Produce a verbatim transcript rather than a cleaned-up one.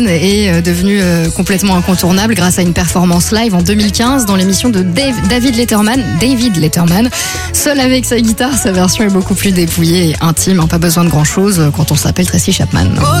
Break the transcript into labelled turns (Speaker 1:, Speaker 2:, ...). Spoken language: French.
Speaker 1: est devenu complètement incontournable grâce à une performance live en deux mille quinze dans l'émission de Dave, David Letterman. David Letterman, seul avec sa guitare, sa version est beaucoup plus dépouillée et intime. Pas besoin de grand chose quand on s'appelle Tracy Chapman.